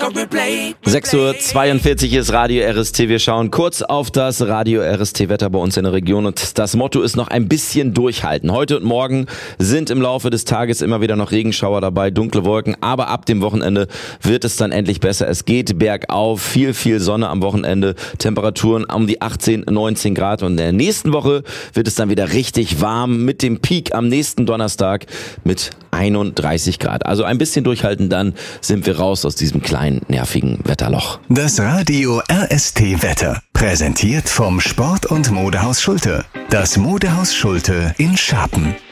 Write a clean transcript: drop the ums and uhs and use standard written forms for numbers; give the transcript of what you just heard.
6:42 Uhr ist Radio RST. Wir schauen kurz auf das Radio RST-Wetter bei uns in der Region und das Motto ist noch ein bisschen durchhalten. Heute und morgen sind im Laufe des Tages immer wieder noch Regenschauer dabei, dunkle Wolken, aber ab dem Wochenende wird es dann endlich besser. Es geht bergauf, viel Sonne am Wochenende, Temperaturen um die 18, 19 Grad und in der nächsten Woche wird es dann wieder richtig warm mit dem Peak am nächsten Donnerstag mit 31 Grad. Also ein bisschen durchhalten, dann sind wir raus aus diesem kleinen, nervigen Wetterloch. Das Radio RST Wetter. Präsentiert vom Sport- und Modehaus Schulte. Das Modehaus Schulte in Scharpen.